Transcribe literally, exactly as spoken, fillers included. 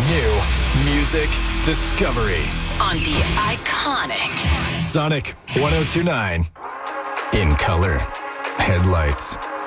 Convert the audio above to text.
New music discovery on the iconic Sonic one oh two point nine. In color, headlights,